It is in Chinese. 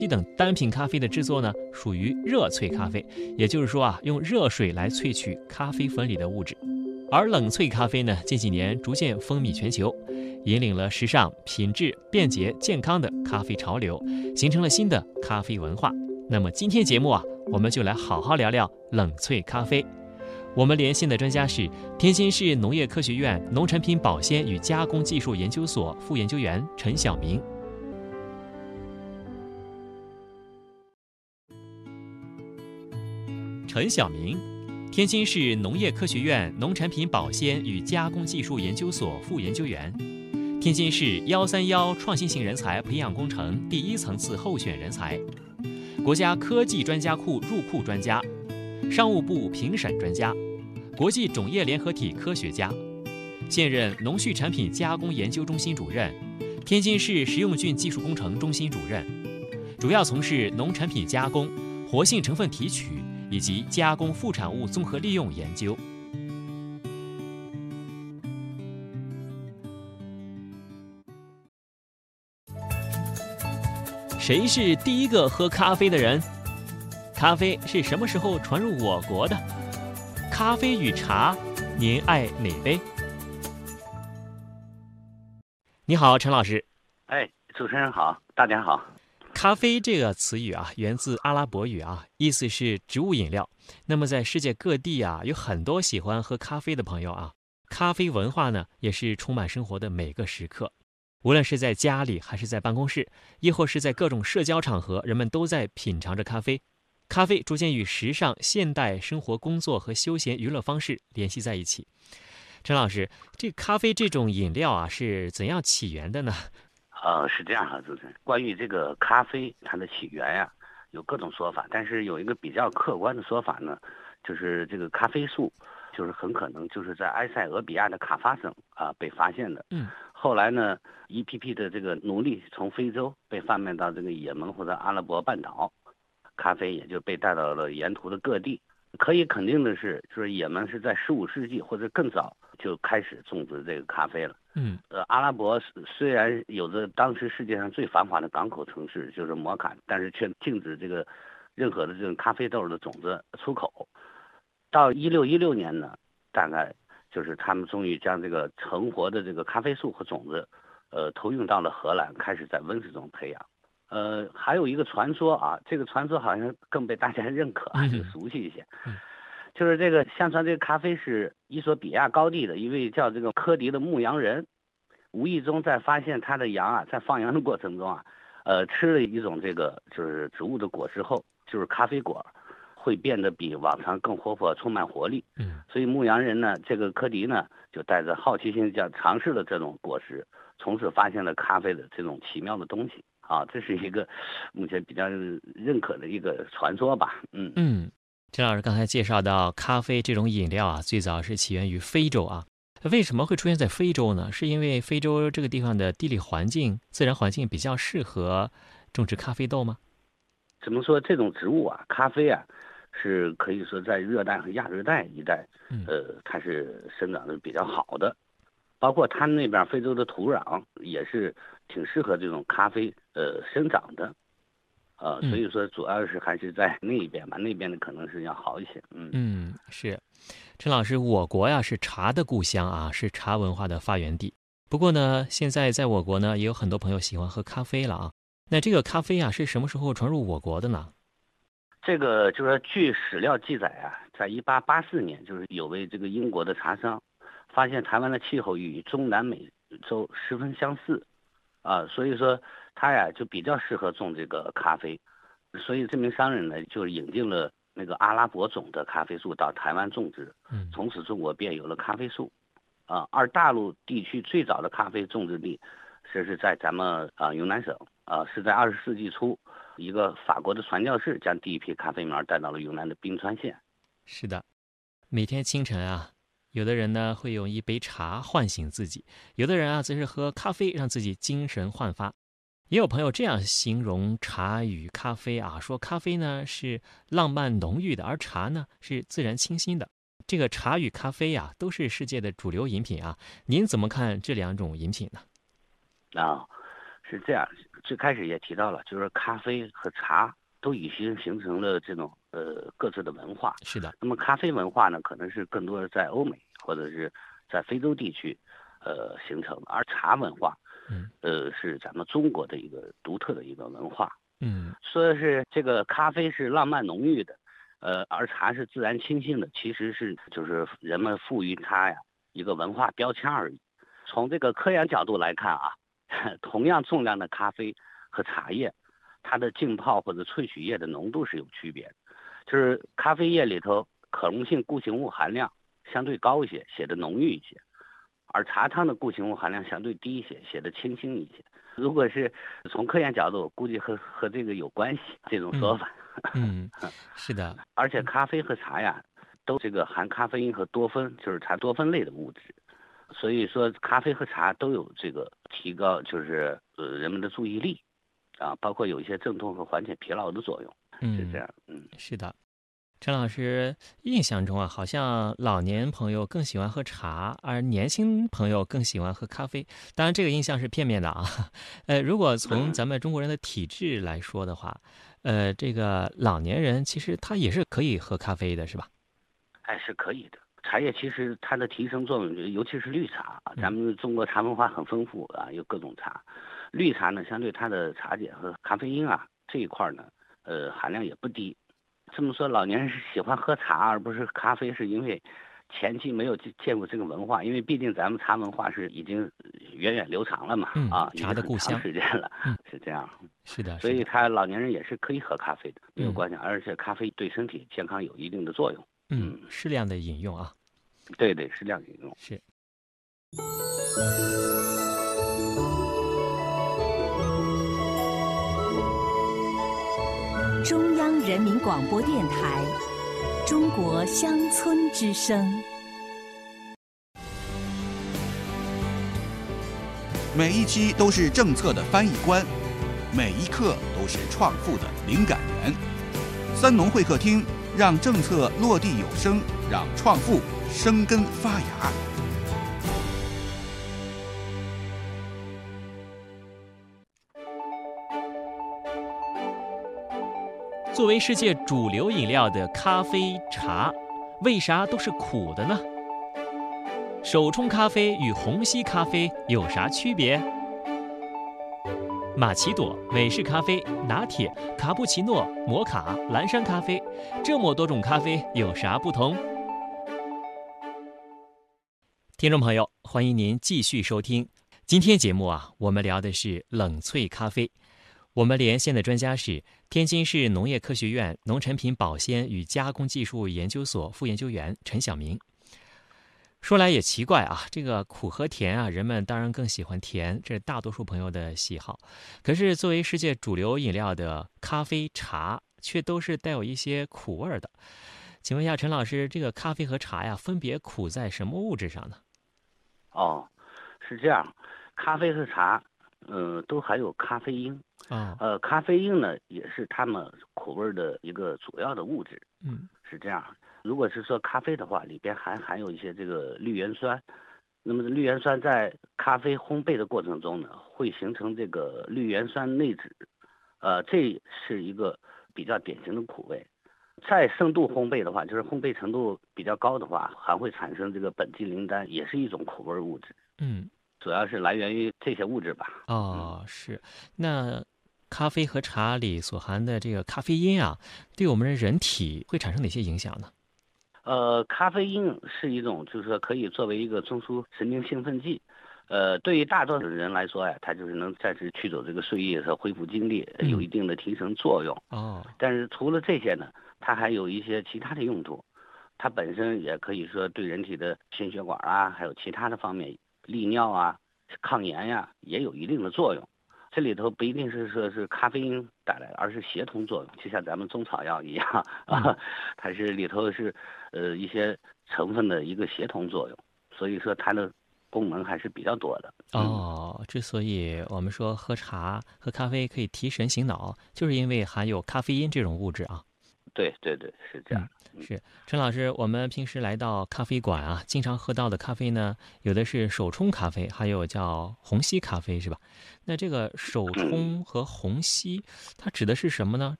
等单品咖啡的制作呢，属于热萃咖啡，也就是说用热水来萃取咖啡粉里的物质。而冷萃咖啡呢，近几年逐渐风靡全球，引领了时尚、品质、便捷、健康的咖啡潮流，形成了新的咖啡文化。那么今天节目我们就来好好聊聊冷萃咖啡。我们连线的专家是天津市农业科学院农产品保鲜与加工技术研究所副研究员陈晓明。陈晓明，天津市农业科学院农产品保鲜与加工技术研究所副研究员，天津市131创新型人才培养工程第1层次候选人才，国家科技专家库入库专家，商务部评审专家，国际种业联合体科学家，现任农畜产品加工研究中心主任，天津市食用菌技术工程中心主任，主要从事农产品加工、活性成分提取以及加工副产物综合利用研究。谁是第一个喝咖啡的人？咖啡是什么时候传入我国的？咖啡与茶，您爱哪杯？你好，陈老师。 主持人好，大家好。 咖啡这个词语源自阿拉伯语意思是植物饮料。那么在世界各地有很多喜欢喝咖啡的朋友咖啡文化呢也是充满生活的每个时刻。无论是在家里还是在办公室，亦或是在各种社交场合，人们都在品尝着咖啡。咖啡逐渐与时尚、现代生活、工作和休闲娱乐方式联系在一起。陈老师，这咖啡这种饮料是怎样起源的呢？ 是这样主持人，关于这个咖啡它的起源有各种说法，但是有一个比较客观的说法呢，就是这个咖啡树就是很可能就是在埃塞俄比亚的卡法省被发现的。后来呢，一批批的这个奴隶从非洲被贩卖到这个也门或者阿拉伯半岛，咖啡也就被带到了沿途的各地。可以肯定的是，就是也门是在15世纪或者更早就开始种植这个咖啡了。阿拉伯虽然有着当时世界上最繁华的港口城市就是摩卡，但是却禁止这个任何的这种咖啡豆的种子出口。到1616年呢，大概就是他们终于将这个成活的这个咖啡树和种子投运到了荷兰，开始在温室中培养。还有一个传说这个传说好像更被大家认可就熟悉一些。就是这个相传这个咖啡是伊索比亚高地的一位叫这个科迪的牧羊人，无意中在发现他的羊在放羊的过程中吃了一种这个就是植物的果实后，就是咖啡果，会变得比往常更活泼，充满活力。所以牧羊人呢，这个科迪呢，就带着好奇心尝试了这种果实，从此发现了咖啡的这种奇妙的东西这是一个目前比较认可的一个传说吧。 陈老师刚才介绍到咖啡这种饮料最早是起源于非洲为什么会出现在非洲呢？是因为非洲这个地方的地理环境、自然环境比较适合种植咖啡豆吗？ 怎么说，这种植物咖啡是可以说在热带和亚热带一带它是生长的比较好的，包括它那边非洲的土壤也是挺适合这种咖啡生长的。所以说主要是还是在那一边吧，那边的可能是要好一些。 是。陈老师，我国是茶的故乡是茶文化的发源地。不过呢，现在在我国呢，也有很多朋友喜欢喝咖啡了那这个咖啡是什么时候传入我国的呢？ 这个就是据史料记载在1884年，就是有位这个英国的茶商发现台湾的气候与中南美洲十分相似所以说他就比较适合种这个咖啡，所以这名商人呢就引进了那个阿拉伯种的咖啡树到台湾种植，从此中国便有了咖啡树而大陆地区最早的咖啡种植地是在咱们云南省是在20世纪初，一个法国的传教士将第一批咖啡苗带到了云南的宾川县。 是的，每天清晨有的人呢会用一杯茶唤醒自己，有的人则是喝咖啡让自己精神焕发。也有朋友这样形容茶与咖啡说咖啡呢是浪漫浓郁的，而茶呢是自然清新的。这个茶与咖啡都是世界的主流饮品您怎么看这两种饮品呢？ 是这样，最开始也提到了，就是咖啡和茶都已经形成了这种各自的文化。 是的。 那么咖啡文化呢，可能是更多的在欧美或者是在非洲地区形成的，而茶文化是咱们中国的一个独特的一个文化。说是这个咖啡是浪漫浓郁的，而茶是自然清新的，其实是就是人们赋予它呀一个文化标签而已。从这个科研角度来看啊，同样重量的咖啡和茶叶，它的浸泡或者萃取液的浓度是有区别的。就是咖啡液里头可溶性固形物含量相对高一些，写的浓郁一些，而茶汤的固形物含量相对低一些，写的清新一些。如果是从科研角度，我估计和这个有关系，这种说法。 是的。 而且咖啡和茶呀，都这个含咖啡因和多酚，就是茶多酚类的物质。所以说，咖啡和茶都有这个提高，就是人们的注意力，包括有一些镇痛和缓解疲劳的作用，是这样。 是的。陈老师印象中啊，好像老年朋友更喜欢喝茶，而年轻朋友更喜欢喝咖啡。当然，这个印象是片面的啊。如果从咱们中国人的体质来说的话，这个老年人其实他也是可以喝咖啡的，是吧？ 是可以的。茶叶其实它的提升作用，尤其是绿茶，咱们中国茶文化很丰富啊，有各种茶。绿茶呢，相对它的茶碱和咖啡因这一块呢，含量也不低。这么说，老年人是喜欢喝茶而不是咖啡，是因为前期没有见过这个文化，因为毕竟咱们茶文化是已经源远流长了嘛， 茶的故乡， 已经很长时间了，是这样。 是的。 所以他老年人也是可以喝咖啡的，没有关系，而且咖啡对身体健康有一定的作用。 适量的饮用啊。 对，适量饮用。 是。 中央人民广播电台《中国乡村之声》。 每一期都是政策的翻译官，每一刻都是创富的灵感源。三农会客厅，让政策落地有声，让创富生根发芽。 作为世界主流饮料的咖啡、茶，为啥都是苦的呢？手冲咖啡与虹吸咖啡有啥区别？玛奇朵、美式咖啡、拿铁、卡布奇诺、摩卡、蓝山咖啡，这么多种咖啡有啥不同？听众朋友，欢迎您继续收听今天节目我们聊的是冷萃咖啡。我们连线的专家是天津市农业科学院农产品保鲜与加工技术研究所副研究员陈晓明。说来也奇怪这个苦和甜人们当然更喜欢甜，这是大多数朋友的喜好。可是作为世界主流饮料的咖啡、茶，却都是带有一些苦味的。请问一下陈老师，这个咖啡和茶分别苦在什么物质上呢？ 是这样，咖啡和茶都含有咖啡因。咖啡因呢也是它们苦味的一个主要的物质。是这样。如果是说咖啡的话，里边还含有一些这个绿原酸，那么绿原酸在咖啡烘焙的过程中呢，会形成这个绿原酸内酯，这是一个比较典型的苦味。再深度烘焙的话，就是烘焙程度比较高的话，还会产生这个苯基林丹，也是一种苦味物质。主要是来源于这些物质吧。 是。那咖啡和茶里所含的这个咖啡因对我们的人体会产生哪些影响呢？ 咖啡因是一种，就是说可以作为一个中枢神经兴奋剂。对于大多数人来说它就是能暂时驱走这个睡意和恢复精力，有一定的提神作用。但是除了这些呢，它还有一些其他的用途。它本身也可以说对人体的心血管还有其他的方面，利尿抗炎也有一定的作用。这里头不一定是说是咖啡因带来的，而是协同作用，就像咱们中草药一样它是里头是一些成分的一个协同作用，所以说它的功能还是比较多的。 之所以我们说喝茶喝咖啡可以提神醒脑，就是因为含有咖啡因这种物质对对对，是这样。 是陈老师，我们平时来到咖啡馆啊，经常喝到的咖啡呢，有的是手冲咖啡，还有叫虹吸咖啡，是吧？那这个手冲和虹吸，它指的是什么呢？